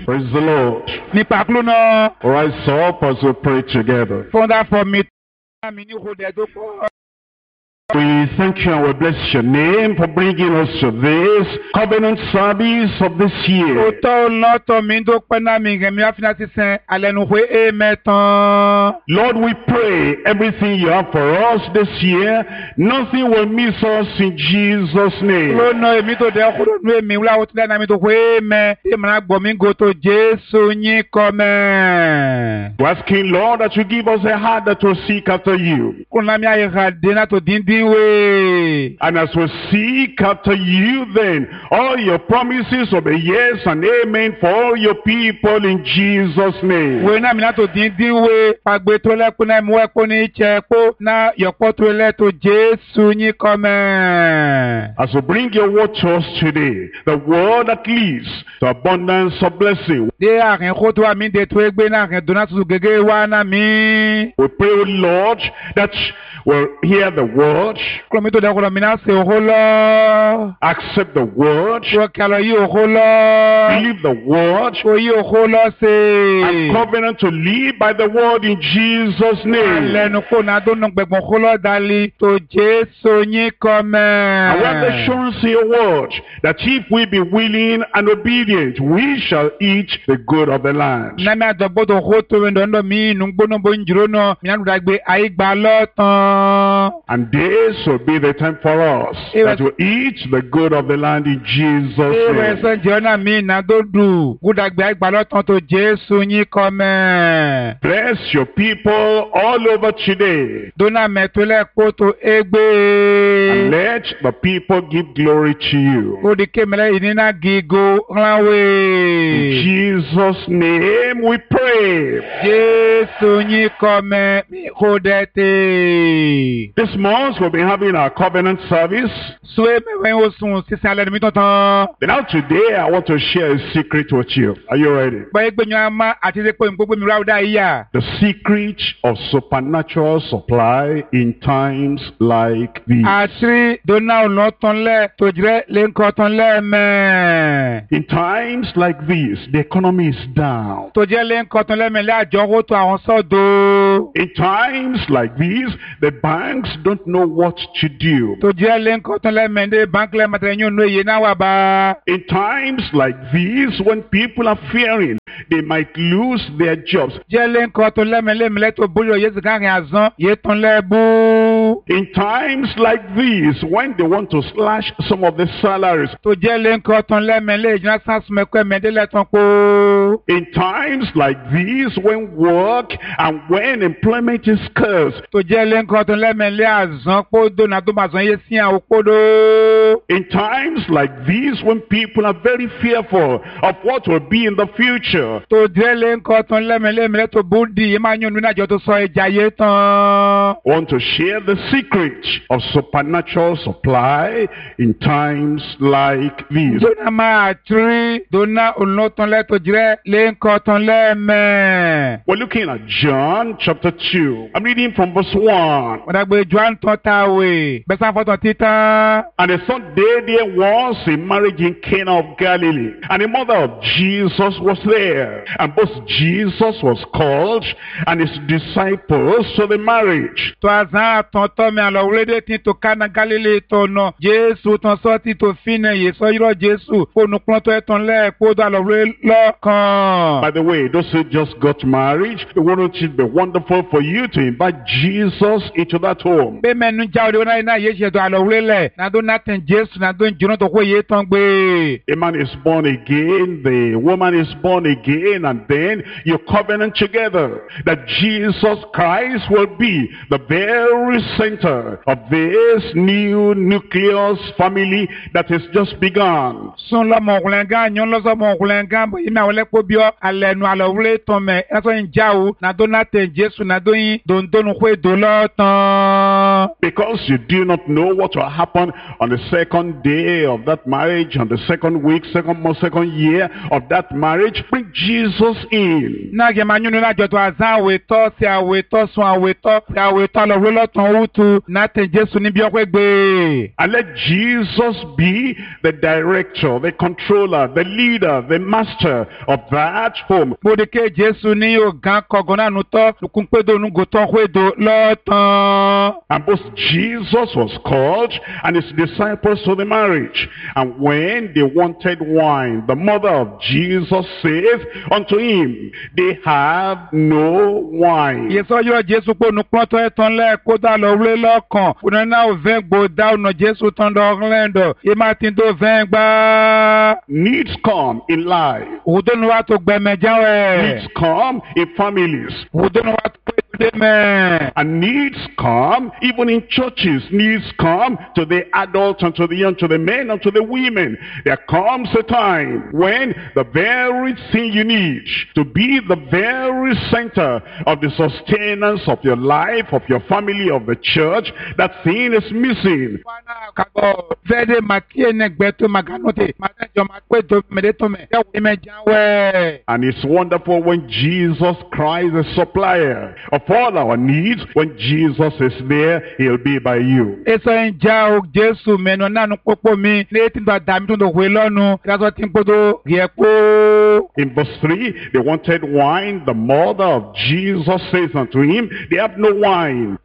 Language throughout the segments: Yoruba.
Praise the Lord. Nípa kúló náà. Rise up as we pray together. Fọ́ndà fọ́ mi tó mi ní ìhòòdì ẹ̀dọ́ pọ̀. We thank you and we bless your name for bringing us to this covenant service of this year. Òótọ́ lọ́tọ̀ mi tó pẹ́ náà mi rẹ̀ mi á fi náà ti sẹ́n alẹ́nuwé èèmẹ̀tàn. Lord, we pray everything you have for us this year, nothing will miss us in Jesus' name. Lónà èmi tó dẹ́ kúrò nú èmi wúlò àwọn tó dẹ́ náà mi tó wé mẹ́. Èmi náà gbọ́ mi go tó Jésù yín kọ́ mẹ́. We're asking, Lord, that you give us a heart that will seek after you. Kúnlá mi àyè ká dé náà tó díndín wé. And as we seek after you, then all your promises will be yes and amen for all your people in Jesus' name. Wé náà mi náà tó díndín wé. Pàgbé tó lẹ́kùn náà mú ẹ̀kọ́ ní ìtsẹ̀ kó náà yọ̀pọ̀ tó lẹ́ tó Jésù yín kọ́ mẹ́. As we bring your word to us today, the word that leads to abundance of blessing. Dé àrùn kó tó àmì dé tó égbé náà àrùn dùnà tuntun gègé wá náà mi. We pray, O Lord, that we'll hear the word, Kúlọ̀mí tó dẹ́kun lọ́mí náà ṣe òhó lọ. accept the word, Kúlọ̀ kí a lọ yí òhó lọ. believe the word, Kó yí òhó lọ ṣe. and covenant to live by the word in Jesus' name. Lẹ́nu kó náà tó nù gbẹ̀gbọ̀n kó lọ dalí tó Jésù yín kọ́ mẹ́. And we have the assurance in your word that if we be willing and obedient, we shall eat the good of the land. Nàmi àdọ̀gbọ́dọ̀ hó tó wẹ̀ ndọ̀ndọ̀ mi nù gbóná bó ń jùrọ̀ náà mi náà dàgbé àyígbà lọ́tàn. And this will be the time for us that will eat the good of the land in Jesus' Ewe name. sọ jẹ́ ọ̀nà mi náà tó dù. Gúdàgbé àyígbà lọ́tàn tó Jésù yín kọ́ mẹ́. Bless your people all over today. Dona mẹ́tọ́lẹ̀ kó tó And égbé. let the people give glory to you. Ó di kémẹ́lẹ́ yìí nínú gígó In ńláwé. Jesus' name we pray. Jésù yín kọ́ mẹ́ mi kó dẹ́ tè. This month we'll be having our covenant service. Sùwé mẹ́wẹ́ ó sùn sísè alẹ́ mi tọ̀tàn. But now today I want to share a secret with you. Are you ready? Bọ́yé gbẹ̀yìn àmà àti ṣe pé gbogbo mi ráúdà yíyà. The secret of supernatural supply in times like these. Àṣírí dona ọ̀nà tọ́nlẹ̀ tó jẹ́ lẹ́ńkọ́ tọ́nlẹ̀ mẹ́. In times like this, the economy is down. Tó jẹ́ lẹ́ńkọ́ tọ́nlẹ̀ mẹ́lẹ́ àjọwò tó àwọn sọ́dọ̀. In times like these, the banks don't know what to do. Tó jẹ́ lẹ́ńkọ́ tọ́nlẹ̀ mẹ́lẹ́ báńkì lẹ́mọ̀tẹ́ yóò nú èyí náà wà bá. In times like these, when people are fearing they might lose their jobs. Jẹ́ lẹ́ńkọ́ tọ́nlẹ̀ mẹ́lẹ́ tó bóyá yé sìkárìn àzán yé tọ́nlẹ̀ bú. In times like these, when they want to slash some of the salaries. Tó jẹ́ lẹ́ńkọ́ tọ́nlẹ̀ mẹ́lẹ́ ìjọba sásùmẹ́kọ́ mẹ́dẹ́lẹ̀ tán kó. In times like these, when work and when employment is scarce. Tó jẹ́ lẹ́ńkọ́ tọ́nlẹ̀ mẹ́lẹ́ àzán kó dóná tó máa zán yé sí àwọn kódó. In times like these, when people are very fearful of what will be in the future. Tó jẹ́ lẹ́ńkọ́ tọ́nlẹ̀ mẹ́lẹ́ tó bú di yé máa yún nínú àjọ tó sọ ìjà yé tán. I want to share the secret of supernatural supply in times like these. Dona máa tírí dona olótọ́nlẹ̀ tó jẹ́ lẹ́ńkọ́ tọ́nlẹ̀ mẹ́. We're looking at John chapter 2. I'm reading from verse 1. Wọ́n dàgbé Joan tán táwé bẹ́sán fọ́tàn títán. And the third day there was a marriage in Cana of Galilee, and the mother of Jesus was there. And both Jesus was called and his disciples to the marriage. Tó àzán àtọ̀tọ̀ mi àlọ́ wúlédè tí tó Kánà Gálílì tó nà. Jésù tán sọ́tì tó fínà yé sọ yírọ̀ Jésù. Fóònù pọ́n tó ẹ̀tàn lẹ́ẹ̀kó tó àlọ́ wúlé lọ́kàn. By the way, those who just got married, wouldn't it be wonderful for you to invite Jesus into that home? Bẹ́ẹ̀ mẹ́nu jáwé wọn náà yé ṣètò àlọ́ wúlé lẹ̀. Nàdó náà tẹ̀ Jésù nàdó ìjùnà tó kó yé tán gbé. A man is born again, the woman is born again, and then you covenant together that Jesus Christ will be the very center of this new nucleus family that is just begun. Sun lọ́mọ ọ̀kùnrin gan yan lọ́sọ̀mọ ọ̀kùnrin gan bóyá mi àwọn ẹlẹ́pọ̀ bí ọ alẹ́ nu àlọ́ wúlé tán mẹ́ ẹ̀sọ́ yín já o nàdó náà tẹ̀ Jésù nàdó yín dòńdónú kó èdò lọ́tàn. Because you do not know what will happen on the second day of that marriage, on the second week, second month, second year of that marriage, bring Jesus in. Náà kì í máa yún ní lájọ tó àzán àwètọ́ sí àwètọ́ sun àwètọ́ sí àwètọ́ lọ wúlé lọ́tàn òwútu. Jésus, n'attend Jésus ni bien quoi gbé. And let Jesus be the director, the controller, the leader, the master of that home. Modeke Jésus ni o gan kogona nuto, lukumpedo nugoto kwedo lotan. And both Jesus was called and his disciples to the marriage. And when they wanted wine, the mother of Jesus saith unto him, they have no wine. Yeso yo Jésus po nukploto eton le koda lo wle lokan. Unana o vengbo da uno Jésus tondo Orlando. Imatin do vengba. Needs come in life. Udonu wa to gbeme jawe. Needs come in families. Udonu wa to gbeme. And needs come even in churches. Needs come to the adults and to the young, to the men and to the women. There comes a time when the very thing you need to be the very center of the sustenance of your life, of your family, of the church, that thing is missing. And it's wonderful when Jesus Christ is supplier of all our needs. When Jesus is there, he'll be by you. In verse 3, they wanted wine. The mother of Jesus says unto him, they have no wine.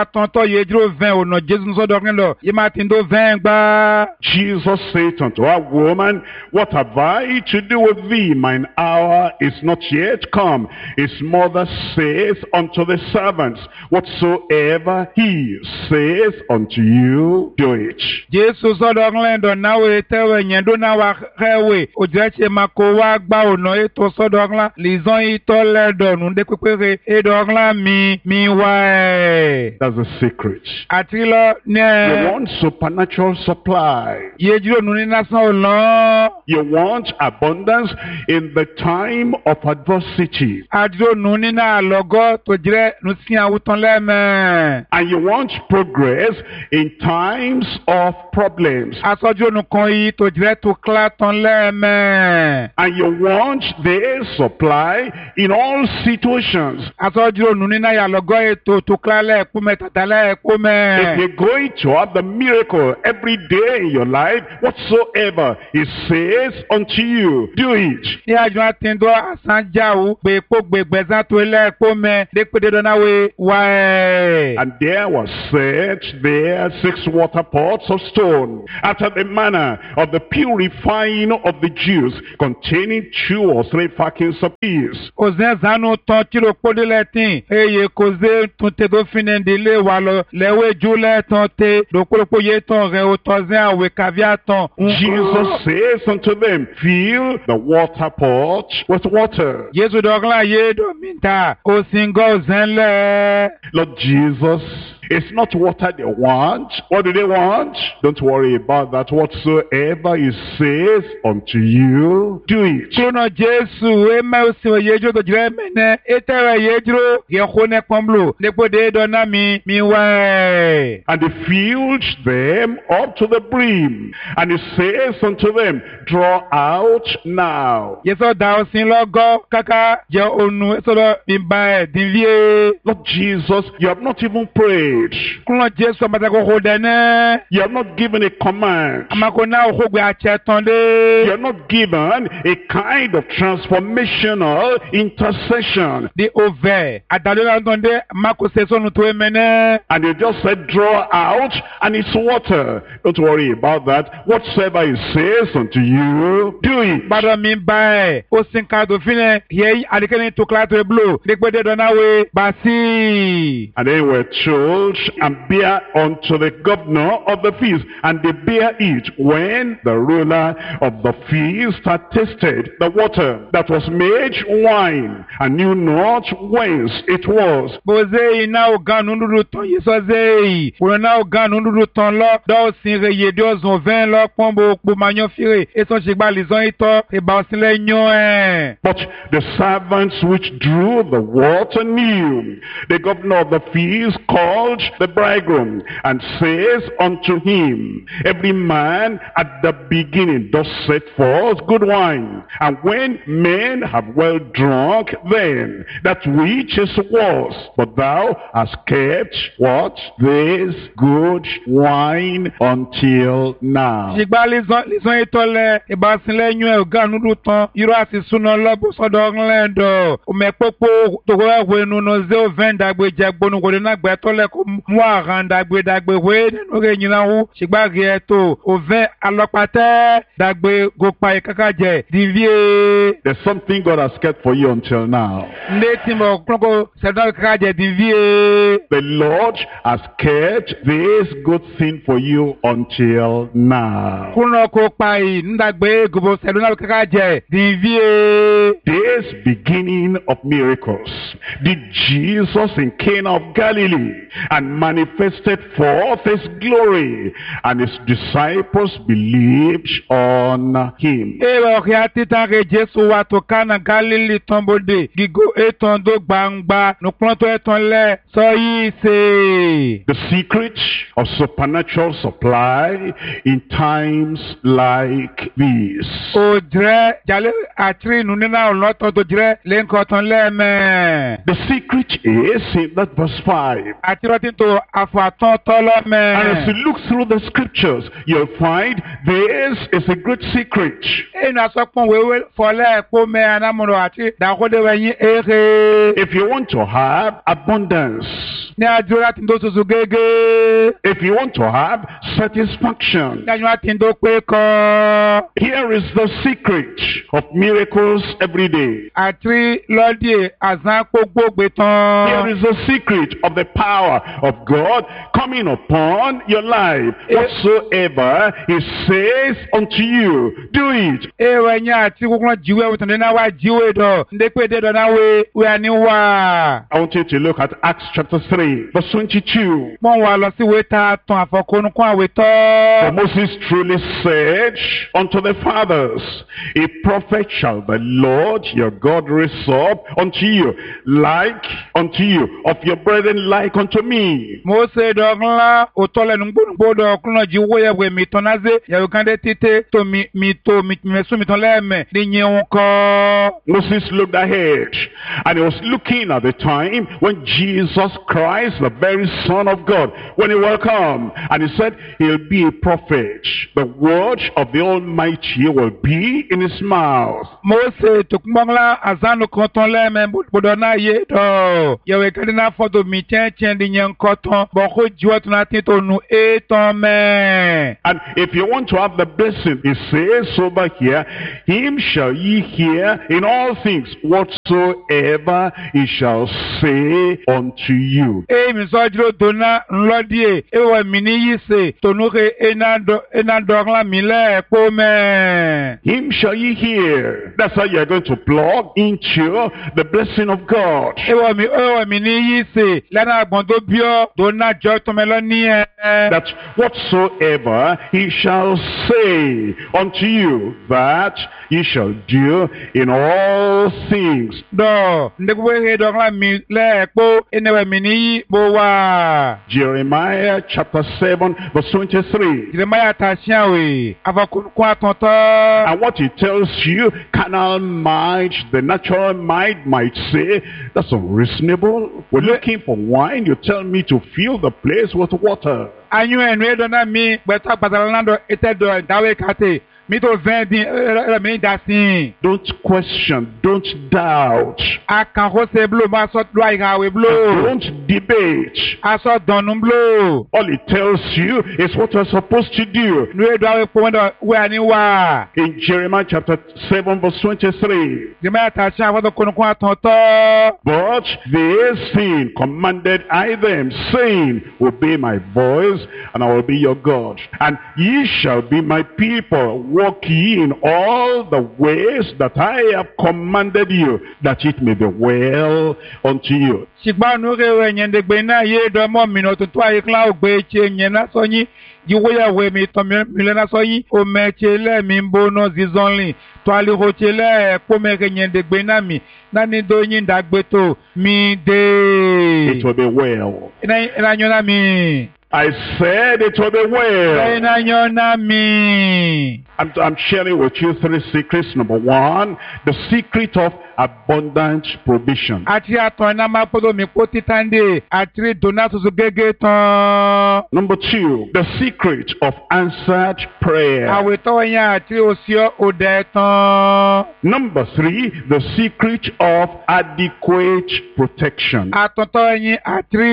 Jesus said unto her, woman, what have I to do with thee? Mine hour is not yet come. His mother says unto the servants, whatsoever he says unto you, do it. Jesus Orlando nawe tewe nyendo na wa hewe ojeche makowa gba ono eto sodogla lizon ito ledo nunde kwekwe edogla mi wa. That's the secret. Atilo ne. You want supernatural supply. Yejiro nuni nasan lo. You want abundance in the time of adversity. Adiro nuni na logo to jire nusi awuton leme. And you want progress in times of problems. Asojo nukon yi to jire to klaton leme. And you want the supply in all situations. Asojo nuni na ya logo eto to klale kume tatale kume. If you're going to have the miracle every day in your life, whatsoever he says unto you, do it. Ya jo atendo asanjawu be pogbe gbezan to le kume de pede donawe wa. And there was set there 6 water pots of stone, after the manner of the purifying of the Jews, containing 2 or 3 firkins apiece. Ozen zanu ton tiro pode letin eye koze tunte do finende le walo lewe jule tonte do kolopo ye ton re otozen awe kavia ton. Jesus says unto them, fill the water pot with water. Yesu dogla ye do minta o singo zenle. Lord Jesus, it's not water they want. What do they want? Don't worry about that. Whatsoever he says unto you, do it. Sono Jesu ema usiwe yejo do jremene etewe yejro yekone kwamblo lepo de dona mi wa. And he filled them up to the brim. And he says unto them, draw out now. Yeso da osin logo kaka je onu eso do bimba dinvie. Lord Jesus, you have not even prayed. You have not given a command. You have not given a kind of transformational intercession. And you just said, draw out, and it's water. Don't worry about that. Whatsoever he says unto you, do it. And they were told, and bear unto the governor of the feast, and they bear it when the ruler of the feast had tasted the water that was made wine, and knew not whence it was. But the servants which drew the water knew. The governor of the feast called called the bridegroom, and says unto him, Every man at the beginning doth set forth good wine, and when men have well drunk, then that which is worse. But thou hast kept what? This good wine until now. Ìgbà lìzọ́n ìtọ́lẹ̀ ìbásílẹ̀yìn ẹ̀gá nùdú tán, irú àti súná lọ́bù sọ́dọ̀ ọ̀gánlẹ́dọ̀. Òmẹ̀pọ̀pọ̀ tòkó ẹ̀wẹ̀ nùnú zé òvẹ́n dàgbé jẹgbónú kò dé nàgbẹ́ tọ́lẹ̀ kó mú àrán dàgbé wé nínú rẹ̀ yìnyín náà wú. Ṣìgbà rí ẹ̀ tó òvẹ́n alọ́pàtẹ́ dàgbé gòpà ìkàkà jẹ dìvíé. There's something God has kept for you until now. Ndé tí mo kúrò sẹ́dọ̀ ìkàkà jẹ dìvíé. The Lord has kept this good thing for you until now. Kúrò kó pa yìí ndàgbé gòbò sẹ́dọ̀ ìkàkà jẹ dìvíé. This beginning of miracles did Jesus in Cana of Galilee and manifested forth his glory, and his disciples believed on him. Ewa ọ̀kẹ́ àtìtàn rẹ̀ Jésù wà tó Kánà Gálílì tán bòde gígó ètò tó gbangba nùpọ̀n tó ẹ̀tàn lẹ̀ sọ yìí ṣe. The secret of supernatural supply in times like this. Òjìrẹ́ jalè àtìrí inú nínú àwọn lọ́tọ̀ tó jìrẹ́ lẹ́ńkọ̀ tán lẹ́ẹ̀mẹ́. The secret is in that verse 5. Àtìrọ́ tí tó àfàtàn tọ́lọ́mẹ́. And as you look through the scriptures, you'll find this is a great secret. Ẹnu àsọpọ̀ wéwé fọlẹ́ ẹ̀kọ́ mẹ́ anamọ̀rọ̀ àti dàkọ́dẹ̀wẹ̀ yín èrè. If you want to have abundance, Ní àdúrà tí tó tuntun gẹ́gẹ́. if you want to have satisfaction, Ní àyùn àti tó pé kọ́. here is the secret of miracles every day. Àti lọ́dí àzán gbogbo tán. Here is the secret of the power of God coming upon your life. Whatsoever he says unto you, do it. Ewe nya àti kúkúrọ̀ jíwé wùtàn ní náà wá jíwé dọ̀. Ndé pé dé dọ̀ náà wé àní wá. I want you to look at Acts chapter 3, verse 22. Wọ́n wà lọ sí ìwé tá a tàn àfọkónúkún àwé For tọ́. Moses truly said unto the fathers, A prophet shall the Lord your God raise up unto you, like unto you, of your brethren like unto me. Mósè dọ̀gánlá òtọ́lẹ̀ nùgbòdò ọkùnrin jíwó yẹ̀wé mi tán náà zé yẹ̀wé kan dé títí tó mi mẹ̀sùn mi tán lẹ́ẹ̀mẹ̀ ní yẹn kọ́. Moses looked ahead, and he was looking at the time when Jesus Christ, the very Son of God, when he will come, and he said he'll be a prophet. The word of the Almighty will be in his mouth. Mósè tòkúnbọ́nlá àzánù kan tán lẹ́ẹ̀mẹ̀ gbọdọ̀ náà yé dọ̀. Yẹ̀wé kan dé náà fọ́tò mi tiẹ́tiẹ́ ní yẹn kọ́ tán bọ̀kó jíwọ́ tó náà títò nù tán mẹ́. And if you want to have the blessing, he says over here, him shall ye hear in all things whatsoever he shall say unto you. Èmi sọ́jọ́ dona ńlọ́díè ewé mi ní yìí ṣe tònúkè iná dọ́gla mi lẹ́ẹ̀kọ́ mẹ́. Him shall ye hear. That's how you're going to plug into the blessing of God. Ewé mi ní yìí ṣe lẹ́nà àgbọ̀n tó bí ọ́ dona jọ tọmẹlọ ní ẹ. That whatsoever he shall say unto you, that ye shall do in all things. Dọ̀ ndékúwé dọ́gla mi lẹ́ẹ̀kọ́ ẹnẹ́wé mi ní yìí bó wá. Jeremiah chapter 7 verse 23. Jeremiah ta ṣíàwé afọkùnkùn àtọ̀tọ̀. And what he tells you, carnal mind, the natural mind might say, that's unreasonable. We're looking for wine. You tell me to fill the place with water. Anyu ẹnu ẹdọ mi gbẹtọ pàtàkì náà ètẹdọ ìdáwé kàtẹ mi tó fẹ́ dín mi dá sí. Don't question, don't doubt. Akànkóse blo máa sọ lọ ìhàwé blo. Don't debate. Aṣọ dànù blo. All it tells you is what you're supposed to do. Nu ẹdọ àwọn epo wọn wẹ̀ ní wá. In Jeremiah chapter 7 verse 23. Jeremiah ta ṣe àwọn kónúkún àtọ̀tọ̀. But this thing commanded I them, saying, Obey my voice, and I will be your God. And ye shall be my people. walk ye in all the ways that I have commanded you, that it may be well unto you. Shigba nurewe nyendegbe na ye domo minotutu ayikla ogbe che nyena sonyi jiwoya we mi to milena sonyi o mechele mi mbono zizonli to ali hochele pomeke nyendegbe na mi nani do yin dagbeto mi de It will be well. ina nyona mi I said it will be well. ina nyona mi I'm sharing with you 3 secrets. Number 1, the secret of abundant provision. ati aton na mapodo mi ko titande ati donato zo gege ton Number 2, the secret of answered prayer. awe to yan ati osio ode ton Number 3, the secret of adequate protection. aton to yin ati